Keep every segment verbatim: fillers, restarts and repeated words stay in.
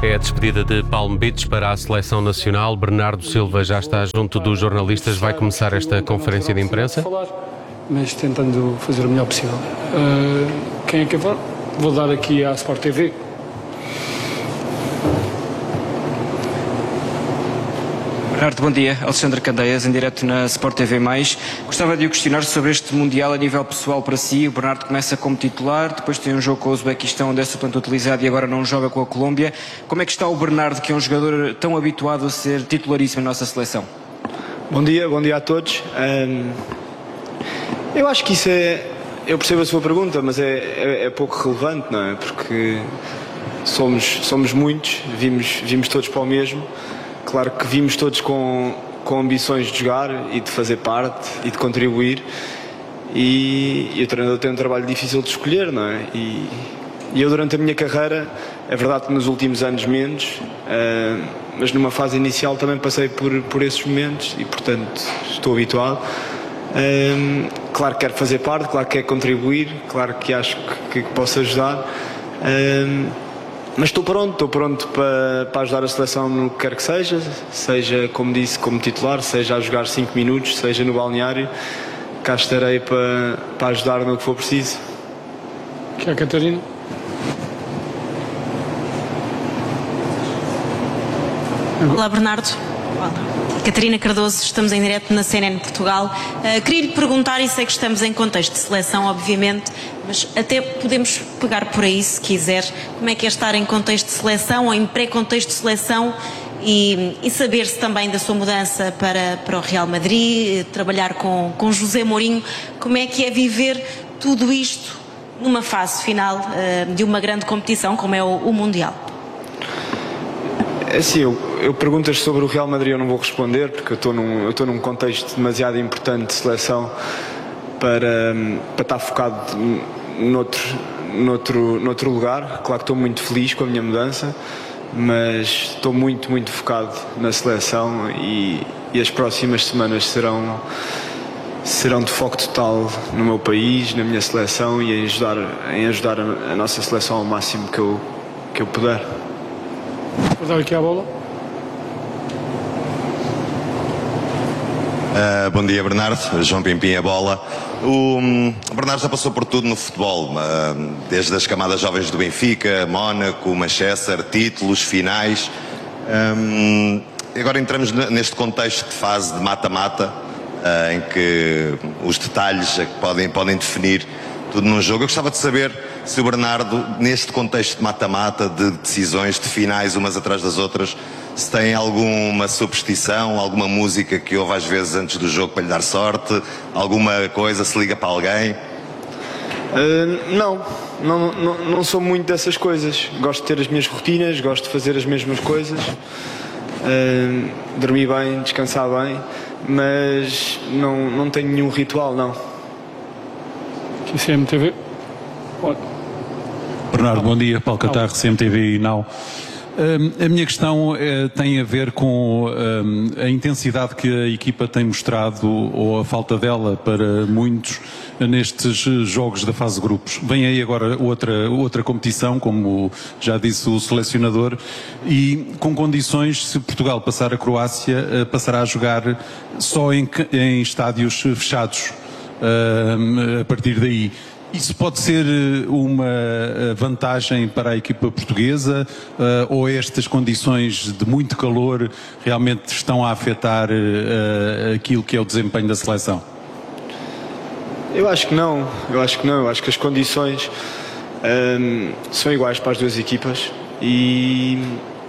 É a despedida de Palm Beach para a seleção nacional. Bernardo Silva já está junto dos jornalistas. Vai começar esta conferência de imprensa? Mas tentando fazer o melhor possível. Uh, quem é que eu vou? Vou dar aqui à Sport T V. Bernardo, bom dia. Alexandre Candeias, em direto na Sport T V mais. Gostava de o questionar sobre este Mundial a nível pessoal para si. O Bernardo começa como titular, depois tem um jogo com o Uzbequistão, onde é substanto utilizado e agora não joga com a Colômbia. Como é que está o Bernardo, que é um jogador tão habituado a ser titularíssimo na nossa seleção? Bom dia, bom dia a todos. Um, eu acho que isso é... Eu percebo a sua pergunta, mas é, é, é pouco relevante, não é? Porque somos, somos muitos, vimos, vimos todos para o mesmo. Claro que vimos todos com, com ambições de jogar e de fazer parte e de contribuir, e, e o treinador tem um trabalho difícil de escolher, não é? E, e eu durante a minha carreira, é verdade que nos últimos anos menos, uh, mas numa fase inicial também passei por, por esses momentos e portanto estou habituado. Uh, claro que quero fazer parte, claro que quero contribuir, claro que acho que, que posso ajudar. Uh, Mas estou pronto, estou pronto para, para ajudar a seleção no que quer que seja, seja, como disse, como titular, seja a jogar cinco minutos, seja no balneário, cá estarei para, para ajudar no que for preciso. Que é a Catarina? Olá, Bernardo. Olá. Catarina Cardoso, estamos em direto na C N N Portugal. Uh, queria lhe perguntar, e sei que estamos em contexto de seleção, obviamente, mas até podemos pegar por aí, se quiser, como é que é estar em contexto de seleção ou em pré-contexto de seleção e, e saber-se também da sua mudança para, para o Real Madrid, trabalhar com, com José Mourinho, como é que é viver tudo isto numa fase final uh, de uma grande competição como é o, o Mundial? É assim, eu, eu perguntas sobre o Real Madrid eu não vou responder, porque eu estou num, eu estou num contexto demasiado importante de seleção para, para estar focado noutro, noutro, noutro lugar. Claro que estou muito feliz com a minha mudança, mas estou muito, muito focado na seleção e, e as próximas semanas serão, serão de foco total no meu país, na minha seleção e em ajudar, em ajudar a, a nossa seleção ao máximo que eu, que eu puder. Vou dar aqui a bola. Uh, bom dia, Bernardo. João Pimpim, a bola. O um, Bernardo já passou por tudo no futebol, uh, desde as camadas jovens do Benfica, Mónaco, Manchester, títulos, finais. Um, agora entramos neste contexto de fase de mata-mata, uh, em que os detalhes é que podem, podem definir tudo num jogo. Eu gostava de saber se o Bernardo, neste contexto de mata-mata, de decisões, de finais umas atrás das outras, se tem alguma superstição, alguma música que ouve às vezes antes do jogo para lhe dar sorte, alguma coisa, se liga para alguém? Uh, não, não, não, não sou muito dessas coisas. Gosto de ter as minhas rotinas, gosto de fazer as mesmas coisas, uh, dormir bem, descansar bem, mas não, não tenho nenhum ritual, não. Aqui C M T V. Pode. Bernardo, bom dia. Paulo Catarro, C M T V e Now. Um, a minha questão é, tem a ver com um, a intensidade que a equipa tem mostrado, ou a falta dela para muitos, nestes jogos da fase de grupos. Vem aí agora outra, outra competição, como já disse o selecionador, e com condições, se Portugal passar a Croácia, passará a jogar só em, em estádios fechados um, a partir daí. Isso pode ser uma vantagem para a equipa portuguesa uh, ou estas condições de muito calor realmente estão a afetar uh, aquilo que é o desempenho da seleção? Eu acho que não, eu acho que não, eu acho que as condições um, são iguais para as duas equipas e,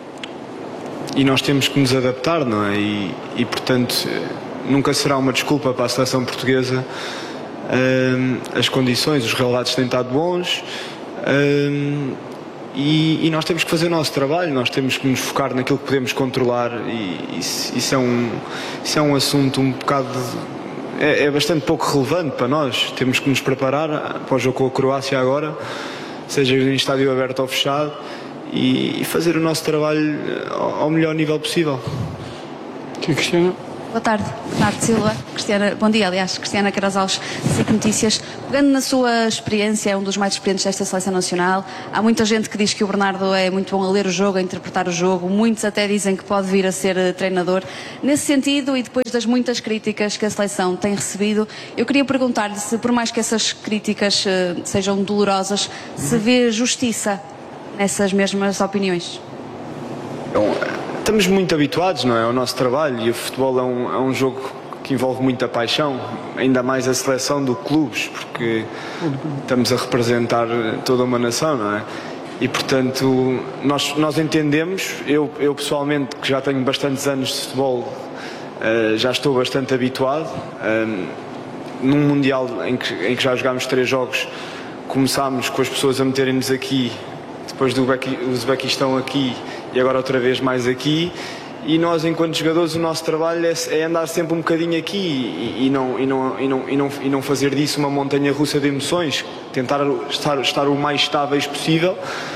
e nós temos que nos adaptar, não é? E, e portanto nunca será uma desculpa para a seleção portuguesa. Um, as condições, os relatos têm estado bons, um, e, e nós temos que fazer o nosso trabalho, nós temos que nos focar naquilo que podemos controlar e isso, isso, é, um, isso é um assunto um bocado, é, é bastante pouco relevante para nós. Temos que nos preparar para o jogo com a Croácia agora, seja em estádio aberto ou fechado, e, e fazer o nosso trabalho ao, ao melhor nível possível. Aqui, Cristiano. Boa tarde, Bernardo Silva. Cristiana, bom dia, aliás, Cristiana Carrasals, S I C Notícias. Pegando na sua experiência, é um dos mais experientes desta seleção nacional. Há muita gente que diz que o Bernardo é muito bom a ler o jogo, a interpretar o jogo. Muitos até dizem que pode vir a ser uh, treinador. Nesse sentido, e depois das muitas críticas que a seleção tem recebido, eu queria perguntar-lhe se, por mais que essas críticas uh, sejam dolorosas, se vê justiça nessas mesmas opiniões. Bom, estamos muito habituados, não é, ao nosso trabalho, e o futebol é um, é um jogo que envolve muita paixão, ainda mais a seleção do clubes, porque estamos a representar toda uma nação, não é? E portanto nós, nós entendemos, eu, eu pessoalmente, que já tenho bastantes anos de futebol, uh, já estou bastante habituado. Uh, num Mundial em que, em que já jogámos três jogos, começámos com as pessoas a meterem-nos aqui, depois do Uzbequistão aqui e agora outra vez mais aqui, e nós, enquanto jogadores, o nosso trabalho é, é andar sempre um bocadinho aqui e, e, não, e, não, e, não, e, não, e não fazer disso uma montanha russa de emoções, tentar estar, estar o mais estáveis possível,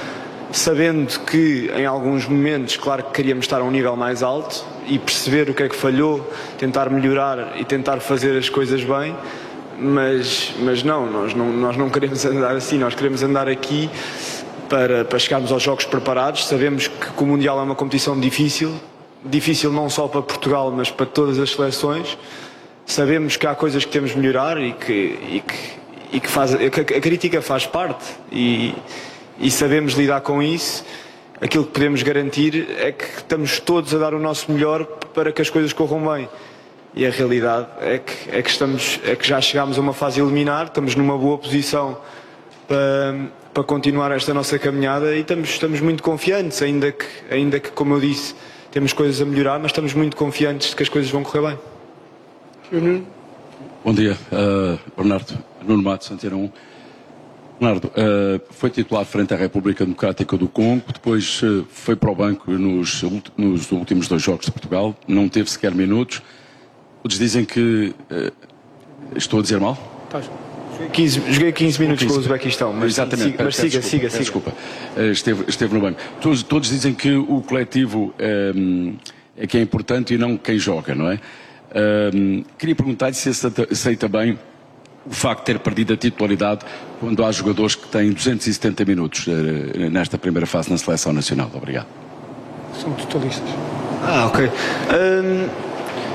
sabendo que em alguns momentos, claro que queríamos estar a um nível mais alto e perceber o que é que falhou, tentar melhorar e tentar fazer as coisas bem, mas, mas não, nós não, nós não queremos andar assim, nós queremos andar aqui Para, para chegarmos aos jogos preparados. Sabemos que, que o Mundial é uma competição difícil, difícil não só para Portugal, mas para todas as seleções. Sabemos que há coisas que temos de melhorar e que, e que, e que, faz, que a crítica faz parte, e, e sabemos lidar com isso. Aquilo que podemos garantir é que estamos todos a dar o nosso melhor para que as coisas corram bem. E a realidade é que, é que, estamos, é que já chegámos a uma fase eliminar, estamos numa boa posição para, para continuar esta nossa caminhada, e estamos, estamos muito confiantes, ainda que, ainda que, como eu disse, temos coisas a melhorar, mas estamos muito confiantes de que as coisas vão correr bem. Bom dia, uh, Bernardo. Nuno Matos, Antena um. Bernardo, uh, foi titular frente à República Democrática do Congo, depois uh, foi para o banco nos, nos últimos dois jogos de Portugal, não teve sequer minutos. Todos dizem que... Uh, estou a dizer mal? Estás. quinze, joguei quinze minutos com o Uzbequistão, mas, exatamente, siga, mas siga, siga, siga. Desculpa, esteve, esteve no banco. Todos, todos dizem que o coletivo um, é que é importante e não quem joga, não é? Um, queria perguntar-lhe se aceita bem o facto de ter perdido a titularidade quando há jogadores que têm duzentos e setenta minutos uh, nesta primeira fase na Seleção Nacional. Obrigado. São totallistas. Ah, ok. Um...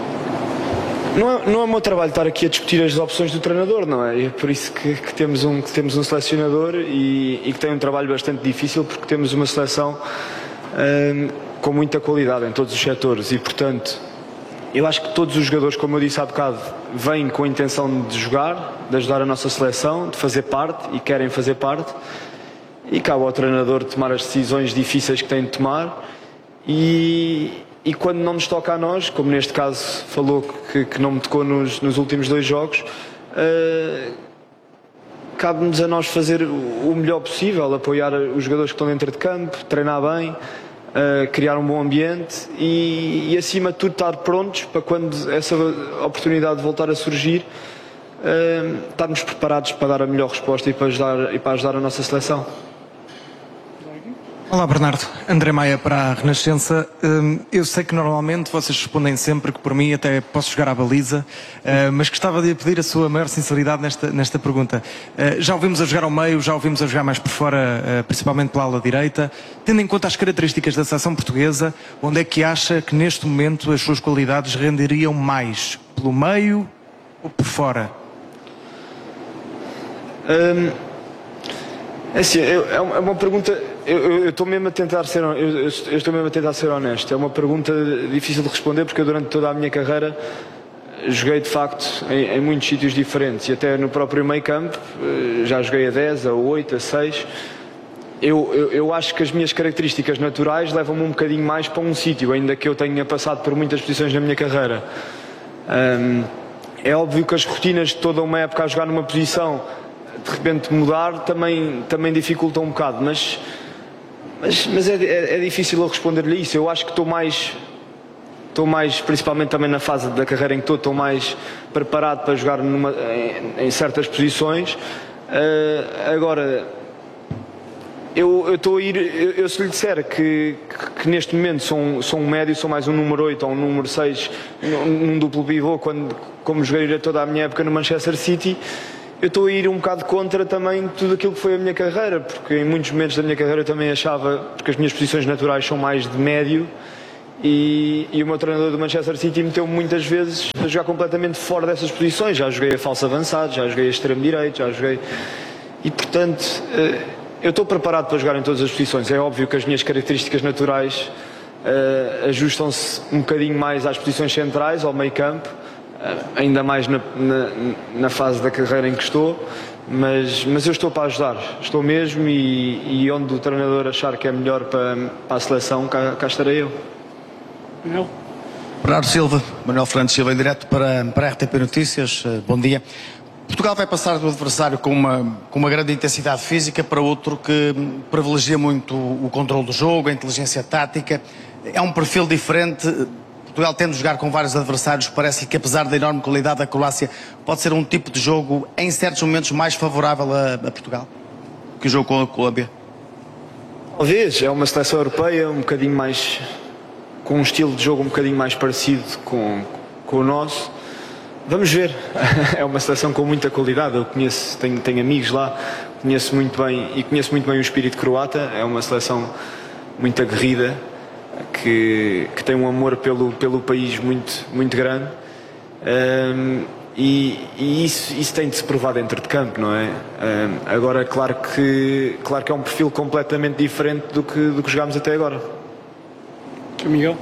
Não é, não é o meu trabalho estar aqui a discutir as opções do treinador, não é? É por isso que, que, temos, um, que temos um selecionador e, e que tem um trabalho bastante difícil, porque temos uma seleção um, com muita qualidade em todos os setores, e portanto eu acho que todos os jogadores, como eu disse há bocado, vêm com a intenção de jogar, de ajudar a nossa seleção, de fazer parte, e querem fazer parte, e cabe ao treinador tomar as decisões difíceis que tem de tomar. E, e quando não nos toca a nós, como neste caso falou que, que não me tocou nos, nos últimos dois jogos, uh, cabe-nos a nós fazer o melhor possível, apoiar os jogadores que estão dentro de campo, treinar bem, uh, criar um bom ambiente e, e acima de tudo estar prontos para quando essa oportunidade voltar a surgir, uh, estarmos preparados para dar a melhor resposta e para ajudar, e para ajudar a nossa seleção. Olá Bernardo, André Maia para a Renascença. Eu sei que normalmente vocês respondem sempre que por mim até posso jogar à baliza, mas gostava de pedir a sua maior sinceridade nesta, nesta pergunta. Já ouvimos a jogar ao meio, já ouvimos a jogar mais por fora, principalmente pela ala direita. Tendo em conta as características da seleção portuguesa, onde é que acha que neste momento as suas qualidades renderiam mais? Pelo meio ou por fora? Hum, é assim, eu, é uma pergunta... Eu, eu, eu estou mesmo a tentar ser, eu, eu estou mesmo a tentar ser honesto. É uma pergunta difícil de responder, porque eu durante toda a minha carreira joguei de facto em, em muitos sítios diferentes, e até no próprio meio campo já joguei a dez, a oito, a seis. Eu, eu, eu acho que as minhas características naturais levam-me um bocadinho mais para um sítio, ainda que eu tenha passado por muitas posições na minha carreira. Hum, é óbvio que as rotinas de toda uma época a jogar numa posição, de repente mudar, também, também dificulta um bocado, mas... Mas, mas é, é, é difícil eu responder-lhe isso. Eu acho que estou mais, estou mais, principalmente também na fase da carreira em que estou, estou mais preparado para jogar numa, em, em certas posições. Uh, agora, Eu estou a ir, eu, eu se lhe disser que, que, que neste momento sou um, sou um médio, sou mais um número oito ou um número seis num, num duplo pivô, quando, como joguei toda a minha época no Manchester City, eu estou a ir um bocado contra também tudo aquilo que foi a minha carreira, porque em muitos momentos da minha carreira eu também achava, porque as minhas posições naturais são mais de médio, e, e o meu treinador do Manchester City meteu-me muitas vezes a jogar completamente fora dessas posições. Já joguei a falso avançado, já joguei a extremo direito, já joguei... E portanto... eu estou preparado para jogar em todas as posições. É óbvio que as minhas características naturais uh, ajustam-se um bocadinho mais às posições centrais, ao meio campo, uh, ainda mais na, na, na fase da carreira em que estou, mas, mas eu estou para ajudar, estou mesmo, e, e onde o treinador achar que é melhor para, para a seleção, cá, cá estarei eu. Manuel? Bernardo Silva, Manuel Fernandes Silva, em direto para, para a R T P Notícias. Uh, bom dia. Portugal vai passar do adversário com uma, com uma grande intensidade física para outro que privilegia muito o controle do jogo, a inteligência tática. É um perfil diferente. Portugal, tendo de jogar com vários adversários, parece que, apesar da enorme qualidade da Croácia, pode ser um tipo de jogo, em certos momentos, mais favorável a, a Portugal que o jogo com a Colômbia. Talvez. É uma seleção europeia um bocadinho mais... com um estilo de jogo um bocadinho mais parecido com, com o nosso. Vamos ver. É uma seleção com muita qualidade. Eu conheço, tenho, tenho amigos lá, conheço muito bem, e conheço muito bem o espírito croata. É uma seleção muito aguerrida, que, que tem um amor pelo, pelo país muito, muito grande. Um, e e isso, isso tem de se provar dentro de campo, não é? Um, agora, claro que, claro que é um perfil completamente diferente do que, do que jogámos até agora. Miguel?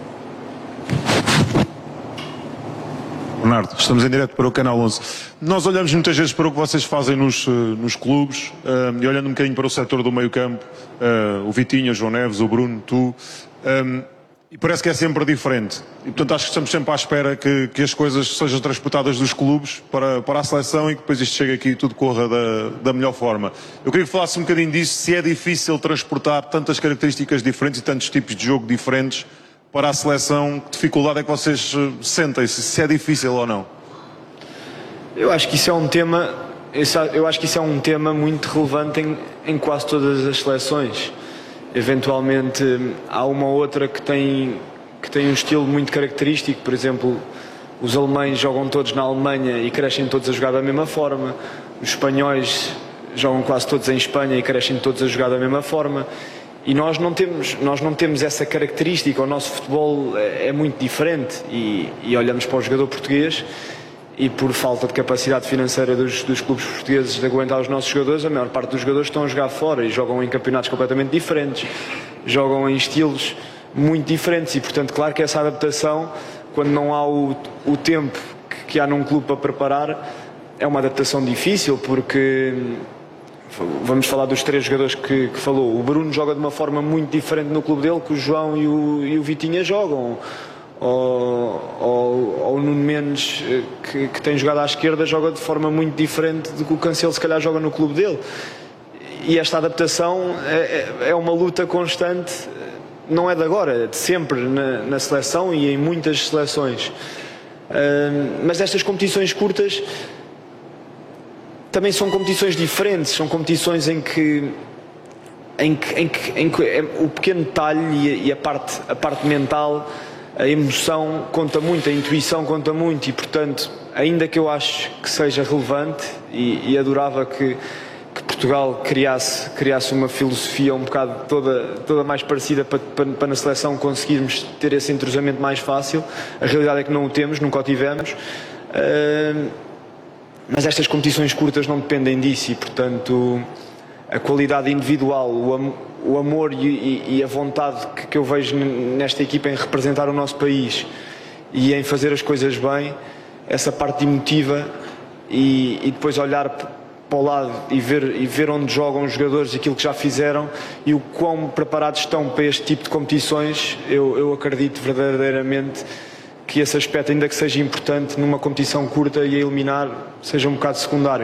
Bernardo, estamos em direto para o Canal onze. Nós olhamos muitas vezes para o que vocês fazem nos, nos clubes, um, e olhando um bocadinho para o setor do meio campo, uh, o Vitinha, o João Neves, o Bruno, tu, um, e parece que é sempre diferente. E portanto acho que estamos sempre à espera que, que as coisas sejam transportadas dos clubes para, para a seleção, e que depois isto chegue aqui e tudo corra da, da melhor forma. Eu queria que falasse um bocadinho disso, se é difícil transportar tantas características diferentes e tantos tipos de jogo diferentes para a seleção. Que dificuldade é que vocês sentem, se é difícil ou não? Eu acho que isso é um tema, eu acho que isso é um tema muito relevante em, em quase todas as seleções. Eventualmente há uma ou outra que tem, que tem um estilo muito característico. Por exemplo, os alemães jogam todos na Alemanha e crescem todos a jogar da mesma forma. Os espanhóis jogam quase todos em Espanha e crescem todos a jogar da mesma forma. E nós não temos, nós não temos essa característica. O nosso futebol é, é muito diferente, e, e olhamos para o jogador português, e por falta de capacidade financeira dos, dos clubes portugueses de aguentar os nossos jogadores, a maior parte dos jogadores estão a jogar fora e jogam em campeonatos completamente diferentes, jogam em estilos muito diferentes, e portanto claro que essa adaptação, quando não há o, o tempo que, que há num clube para preparar, é uma adaptação difícil, porque... Vamos falar dos três jogadores que, que falou. O Bruno joga de uma forma muito diferente no clube dele que o João e o, e o Vitinha jogam. Ou, ou, ou o Nuno Mendes, que, que tem jogado à esquerda, joga de forma muito diferente do que o Cancelo se calhar joga no clube dele. E esta adaptação é, é uma luta constante, não é de agora, é de sempre na, na seleção e em muitas seleções. Uh, mas estas competições curtas também são competições diferentes, são competições em que, em que, em que, em que é, o pequeno detalhe e, a, e a, parte, a parte mental, a emoção conta muito, a intuição conta muito, e portanto, ainda que eu acho que seja relevante, e, e adorava que, que Portugal criasse, criasse uma filosofia um bocado toda, toda mais parecida para, para, para na seleção conseguirmos ter esse entrosamento mais fácil, a realidade é que não o temos, nunca o tivemos. Uh, Mas estas competições curtas não dependem disso, e portanto a qualidade individual, o, am o amor e, e a vontade que, que eu vejo nesta equipa em representar o nosso país e em fazer as coisas bem, essa parte emotiva, e, e depois olhar para o lado e ver, e ver onde jogam os jogadores, aquilo que já fizeram e o quão preparados estão para este tipo de competições, eu, eu acredito verdadeiramente que esse aspecto, ainda que seja importante numa competição curta e a eliminar, seja um bocado secundário.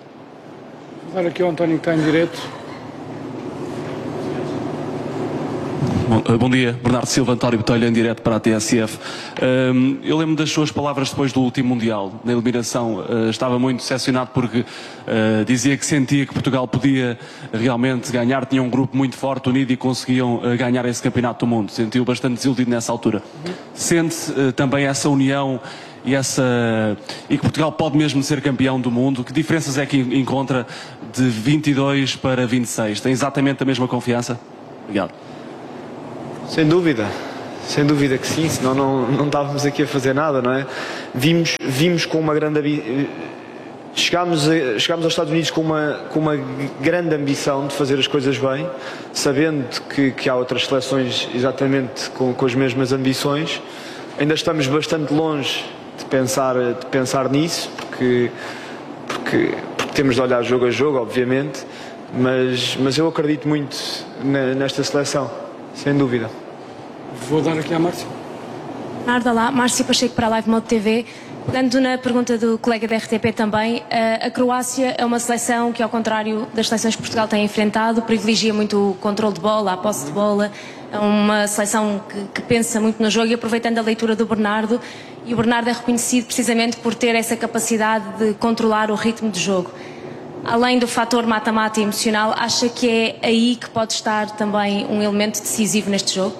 Vou dar aqui ao António, que está em direto. Bom, bom dia, Bernardo Silva, António Botelho, em direto para a T S F. Um, eu lembro das suas palavras depois do último Mundial, na eliminação. Uh, estava muito decepcionado porque uh, dizia que sentia que Portugal podia realmente ganhar, tinha um grupo muito forte, unido e conseguiam uh, ganhar esse campeonato do mundo. Sentiu bastante desiludido nessa altura. Sente uh, também essa união e, essa, e que Portugal pode mesmo ser campeão do mundo? Que diferenças é que encontra de vinte e dois para vinte e seis? Tem exatamente a mesma confiança? Obrigado. Sem dúvida, sem dúvida que sim, senão não, não estávamos aqui a fazer nada, não é? Vimos, vimos com uma grande... Chegámos, a, chegámos aos Estados Unidos com uma, com uma grande ambição de fazer as coisas bem, sabendo que, que há outras seleções exatamente com, com as mesmas ambições. Ainda estamos bastante longe de pensar, de pensar nisso, porque, porque, porque temos de olhar jogo a jogo, obviamente, mas, mas eu acredito muito na, nesta seleção. Sem dúvida. Vou dar aqui à Márcia. Bernardo, olá, Márcia Pacheco para a Live Mode T V. Pegando na pergunta do colega da R T P também, a Croácia é uma seleção que, ao contrário das seleções que Portugal tem enfrentado, privilegia muito o controle de bola, a posse de bola. É uma seleção que, que pensa muito no jogo, e aproveitando a leitura do Bernardo, e o Bernardo é reconhecido precisamente por ter essa capacidade de controlar o ritmo de jogo. Além do fator mata-mata e emocional, acha que é aí que pode estar também um elemento decisivo neste jogo?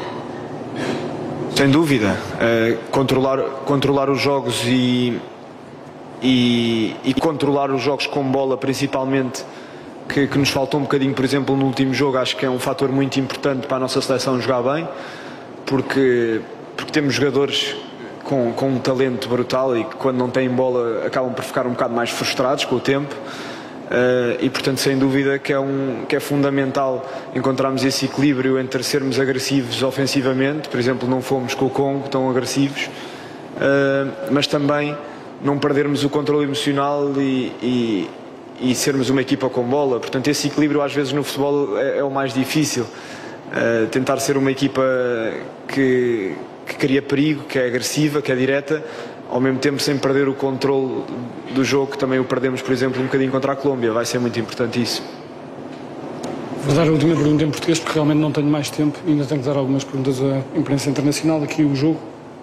Sem dúvida. Uh, controlar, controlar os jogos e, e, e controlar os jogos com bola, principalmente, que, que nos faltou um bocadinho, por exemplo, no último jogo. Acho que é um fator muito importante para a nossa seleção jogar bem, porque, porque temos jogadores com, com um talento brutal e que, quando não têm bola, acabam por ficar um bocado mais frustrados com o tempo. Uh, e portanto, sem dúvida que é, um, que é fundamental encontrarmos esse equilíbrio entre sermos agressivos ofensivamente. Por exemplo, não fomos com o Congo tão agressivos, uh, mas também não perdermos o controle emocional e, e, e sermos uma equipa com bola. Portanto, esse equilíbrio às vezes no futebol é, é o mais difícil. Uh, tentar ser uma equipa que, que cria perigo, que é agressiva, que é direta, ao mesmo tempo sem perder o controle do jogo, que também o perdemos, por exemplo, um bocadinho contra a Colômbia. Vai ser muito importante isso. Vou dar a última pergunta em português, porque realmente não tenho mais tempo e ainda tenho que dar algumas perguntas à imprensa internacional. Aqui o jogo.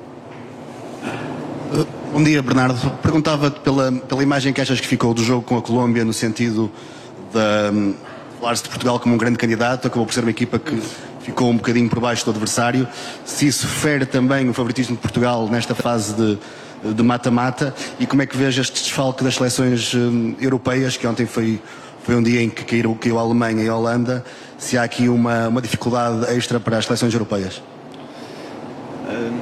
Bom dia, Bernardo. Perguntava-te pela, pela imagem que achas que ficou do jogo com a Colômbia, no sentido de falar-se de Portugal como um grande candidato, acabou por ser uma equipa que ficou um bocadinho por baixo do adversário. Se isso fere também o favoritismo de Portugal nesta fase de de mata-mata, e como é que vês este desfalque das seleções um, europeias, que ontem foi, foi um dia em que caiu, caiu a Alemanha e a Holanda, se há aqui uma, uma dificuldade extra para as seleções europeias? Um,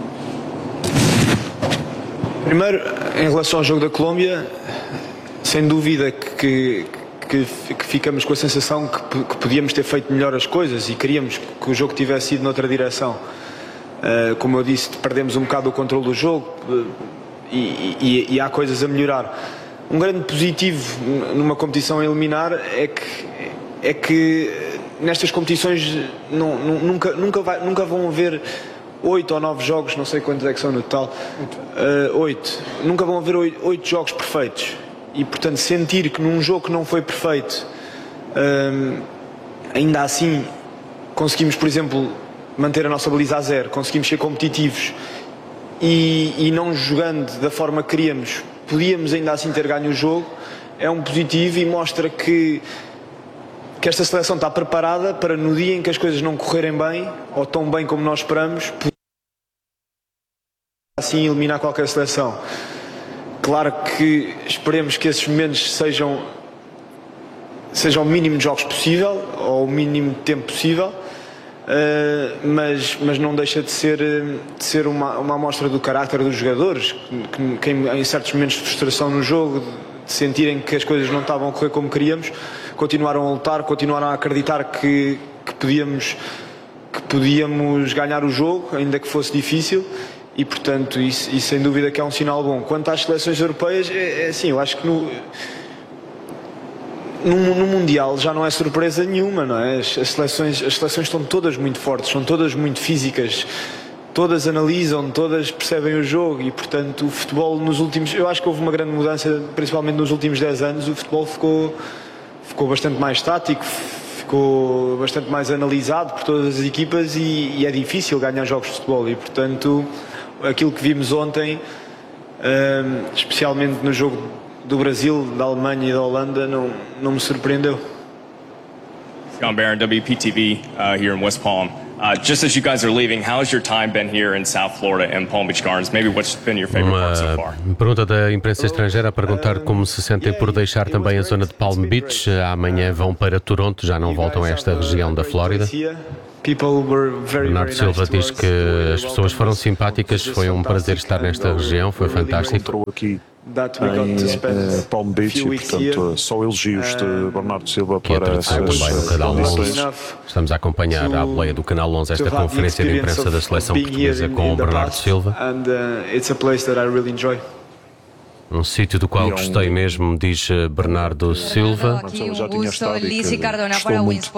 primeiro, em relação ao jogo da Colômbia, sem dúvida que, que, que ficamos com a sensação que, que podíamos ter feito melhor as coisas e queríamos que o jogo tivesse ido noutra direção. Uh, como eu disse, perdemos um bocado o controle do jogo, uh, E, e, e há coisas a melhorar. Um grande positivo numa competição a eliminar é que, é que nestas competições não, nunca, nunca, vai, nunca vão haver oito ou nove jogos, não sei quantos é que são no total, uh, oito. Nunca vão haver oito, oito jogos perfeitos. E, portanto, sentir que num jogo que não foi perfeito, um, ainda assim conseguimos, por exemplo, manter a nossa baliza a zero, conseguimos ser competitivos, E, e não jogando da forma que queríamos, podíamos ainda assim ter ganho o jogo, é um positivo e mostra que, que esta seleção está preparada para, no dia em que as coisas não correrem bem, ou tão bem como nós esperamos, assim eliminar qualquer seleção. Claro que esperemos que esses momentos sejam, sejam o mínimo de jogos possível, ou o mínimo de tempo possível. Uh, mas, mas não deixa de ser, de ser uma, uma amostra do carácter dos jogadores, que, que em, em certos momentos de frustração no jogo, de sentirem que as coisas não estavam a correr como queríamos, continuaram a lutar, continuaram a acreditar que, que, podíamos, que podíamos ganhar o jogo, ainda que fosse difícil, e portanto isso, isso sem dúvida que é um sinal bom. Quanto às seleções europeias, é, é assim, eu acho que no No, no Mundial já não é surpresa nenhuma, não é? As, as, seleções, as seleções estão todas muito fortes, são todas muito físicas, todas analisam, todas percebem o jogo e, portanto, o futebol nos últimos... Eu acho que houve uma grande mudança, principalmente nos últimos dez anos, o futebol ficou, ficou bastante mais tático, ficou ficou bastante mais analisado por todas as equipas e, e é difícil ganhar jogos de futebol e, portanto, aquilo que vimos ontem, um, especialmente no jogo do Brasil, da Alemanha e da Holanda, não, não me surpreendeu. Scott Barron, W P T V uh, here in West Palm. Uh, just as you guys are leaving, how has your time been here in South Florida and Palm Beach Gardens? Maybe what's been your favorite part so far? Uma pergunta da imprensa estrangeira a perguntar como se sentem por deixar também a zona de Palm Beach. Amanhã vão para Toronto, já não voltam a esta região da Flórida. Bernardo Silva diz que as pessoas foram simpáticas, foi um prazer estar nesta região, foi fantástico. Em uh, Palm Beach e, portanto, só elogios de Bernardo Silva que para essas também no Canal condições. onze. Estamos a acompanhar à boleia do Canal onze esta conferência de imprensa da seleção portuguesa com o Bernardo Silva. Um sítio do qual gostei mesmo, diz Bernardo Silva. Aquí un gusto, Liz y Cardona para Wins.